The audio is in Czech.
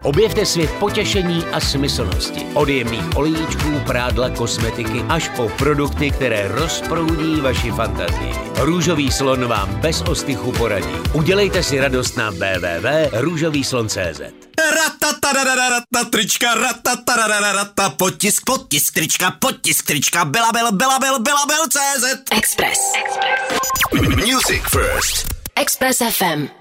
Objevte svět potěšení a smyslnosti. Od jemných olíčků, prádla, kosmetiky až po produkty, které rozproudí vaši fantazii. Růžový slon vám bez ostychu poradí. Udělejte si radost na www.růžovýslon.cz. Trička, potisk trička, Bela.cz. Express. Music First. Express FM.